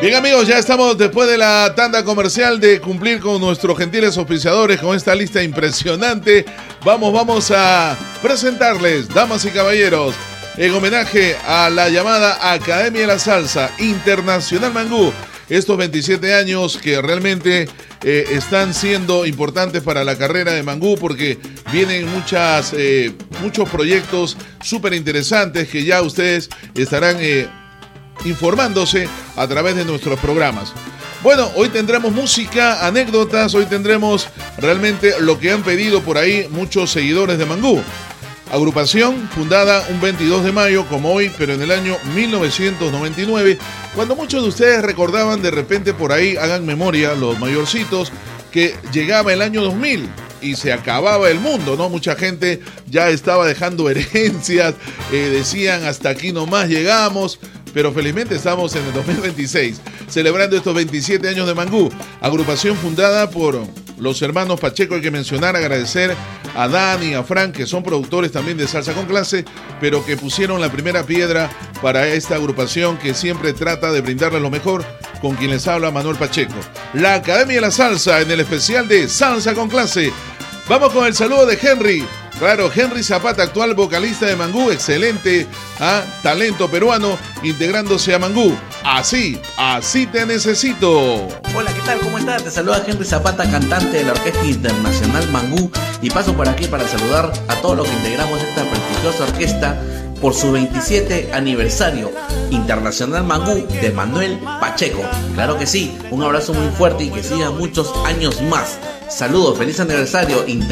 Bien, amigos, ya estamos después de la tanda comercial de cumplir con nuestros gentiles auspiciadores con esta lista impresionante. Vamos a presentarles, damas y caballeros, en homenaje a la llamada Academia de la Salsa Internacional Mangú, estos 27 años que realmente están siendo importantes para la carrera de Mangú, porque vienen muchos proyectos súper interesantes que ya ustedes estarán informándose a través de nuestros programas. Bueno, hoy tendremos música, anécdotas, hoy tendremos realmente lo que han pedido por ahí muchos seguidores de Mangú. Agrupación fundada un 22 de mayo como hoy, pero en el año 1999, cuando muchos de ustedes recordaban de repente por ahí, hagan memoria los mayorcitos, que llegaba el año 2000 y se acababa el mundo, ¿no? Mucha gente ya estaba dejando herencias, decían hasta aquí nomás llegamos. Pero felizmente estamos en el 2026, celebrando estos 27 años de Mangú, agrupación fundada por los hermanos Pacheco, hay que mencionar, agradecer a Dani y a Frank, que son productores también de Salsa con Clase, pero que pusieron la primera piedra para esta agrupación que siempre trata de brindarles lo mejor, con quien les habla Manuel Pacheco. La Academia de la Salsa en el especial de Salsa con Clase. Vamos con el saludo de Henry. Claro, Henry Zapata, actual vocalista de Mangú, excelente talento peruano, integrándose a Mangú. Así te necesito. Hola, ¿qué tal? ¿Cómo estás? Te saluda Henry Zapata, cantante de la Orquesta Internacional Mangú, y paso por aquí para saludar a todos los que integramos esta prestigiosa orquesta por su 27 aniversario Internacional Mangú de Manuel Pacheco. Claro que sí, un abrazo muy fuerte y que sigan muchos años más. Saludos, feliz aniversario Internacional.